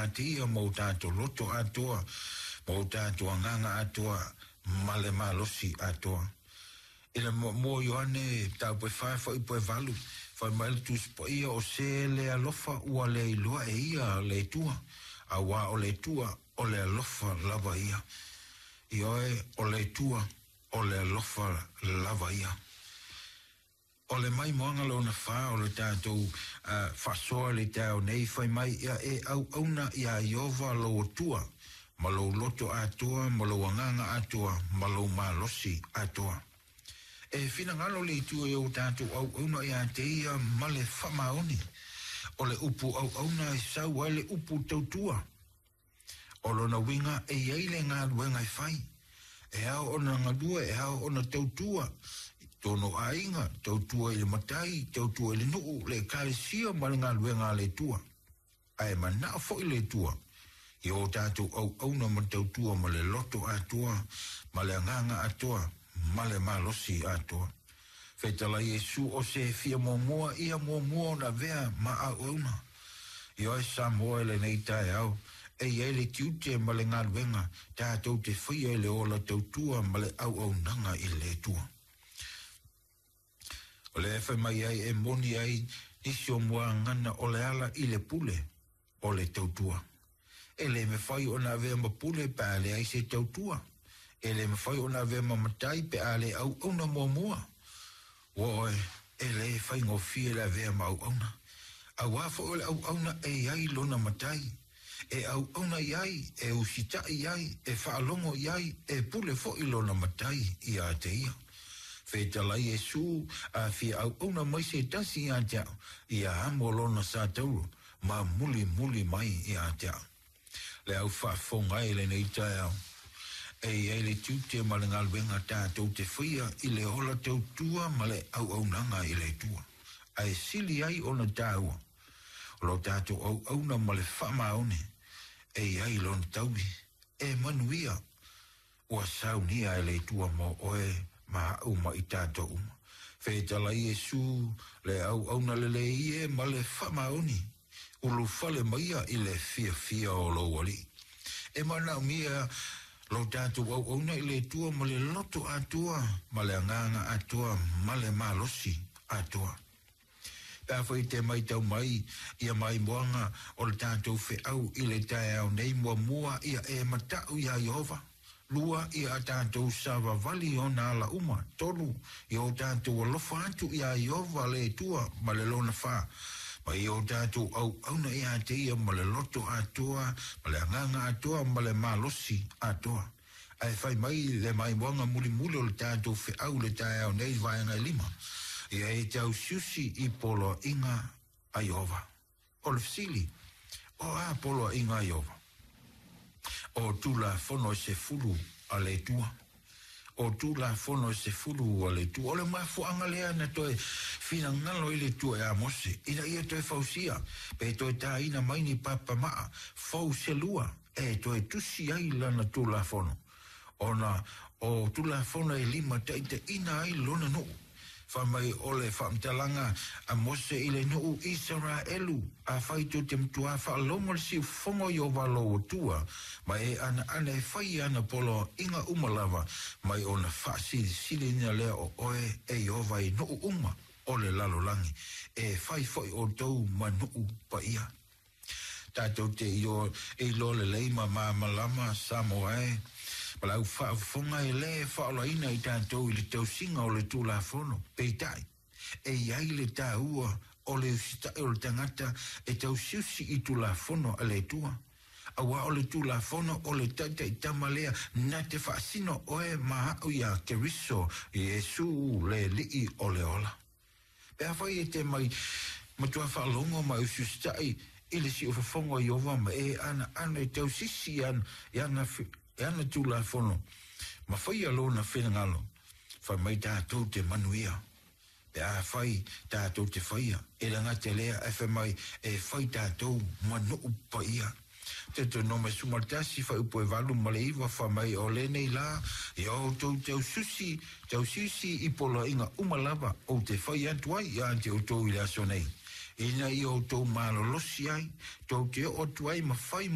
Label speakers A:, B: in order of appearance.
A: te mo tātou loto atoa, mo tātou nganga atoa, male malosi atoa. Ila mo yoane tau pe whae whai pe valu, whai maile tus po ia o se le alofa ua le ilua e ia le tua, a wā o le tua o le alofa lava ia. Ioe o le tua o le alofa lava ia. O le mai moanga lo na wha o le tātou whasoa le tau nei whai mai ia e au auna ia iova lo tua, ma lo loto atoa, ma lo anganga atoa, ma lo malosi atoa. E fina ngalo le tua e o tātou au auna ia te ia ma le whamaoni, o le upu au auna e sau ai le upu tautua. O lona winga e eile ngā ruenga i whai, e au ona ngadua, e au ona tautua, tono ainga, tautua i le matai, tautua i le nuu, le kālesia ma le ngā ruenga le tua. Ai mana fo i le tua, i o tātou au auna ma tautua ma le loto atua, ma le nganga atua, ma le malosi atua. Fetala Yesu o se fia momoa, ia momoa na vea ma au auna. I oi Samoa le nei tae au, e ele tiute ma le ngā ruenga, tātou te whaia le ola tautua ma le au au nanga i le tua. O le efe mai ai e moni ai nisi o mua ngana o le ala i le pule o le tautua. E le me whai o na vea ma pule pa ale ai se tautua. E le me whai o na vea ma matai pe ale au au na mua mua. Woe, e le whai ngofie la vea ma au au na. A wafo o le au au na e ai lona matai. E au ona iai, e usita iai, e whaalongo iai, e pule fo ilona matai i a te ia. Whetala Yesu a fia au ona mai se tasi i a te au, i a amolona sa tauru, ma muli muli mai i a te au. Le au whaafonga e le nei tae au. E le tiute ma le ngalwenga tātou te whia i le hola tautua ma le au au nanga i le tua. Ai sili ai ona tāua. Lo tātou au auna ma le whamaone, e ai lon taubi, e manuia, ua saunia e le tua mo oe ma au ma i tātou uma. Whetala Yesu le au auna le le ie ma le whamaoni, ulu whale maia i le fia o lo wali. E mana mia lo tātou au auna i le tua ma le loto atua, ma le anganga atua, ma le malosi atua. Pea whai te mai tau mai, ia mai moanga o le tātou whi au i le tae au nei mua ia e matau ia Jehova. Lua ia tātou sawa vali o nā la uma, tolu, i o tātou alofa atu ia Jehova le tua ma le lona wha. Ma i o tātou au auna ia te ia ma le loto atua, ma le anganga atua, ma le malosi atua. Ai whai mai le mai moanga muli o le tātou whi au le tae au nei vaenga lima. Ia e tau siusi i polo inga a Jehova. O le fsili, o a polo inga a Jehova. O tula fono se fulu a le tua. O tula fono se fulu a le tua. O le mafu angalea na toe fina ngalo i le tua e a mose. Ina ia toe fausia. Pe toe ta ina maini papa maa. Fau se lua. E toe tusi ai lana tula fono. O tula fono e lima te ina ai lona nuu. Whamai ole whamtalanga a mose i le nuu Israelu a whaitu te mtua whaalongo le si whongo i o walo o tua mai ana e whai ana polo inga umalava mai o na whaasiri siri nia lea o oe e o vai nuu uma o le lalolangi e whai whai o tau ma nuu pa ia. Tātou te i lo le leima ma malama Samoae Palau whaafonga e le whaolaina i tātou i le tausinga o le tūla whono, peitai. E iai le tāua o le usitai o le tangata e tausiusi i tūla whono a le tua. Awa o le tūla whono o le taita i tamalea na te whaasino oe mahau ia keriso i Yesu le lii o le ola. Pea whai e te mai matua whaalongo mai usitai i le si o whafonga i ova ma e ana e tausisi e ana tūla whono, ma whai alo na whenangalo, whai mai tātou te manuia, pe a whai tātou te whaia, e ranga te lea e whai mai e whai tātou manu pa ia. Te to no me sumartasi whai upo e walu ma le iwa whai mai o le nei la, e o tau tau susi i polo inga umalava o te whai antuai i ante o tau i la sonei. Ina i o tau malo losi ai, tau te o tuai ma whai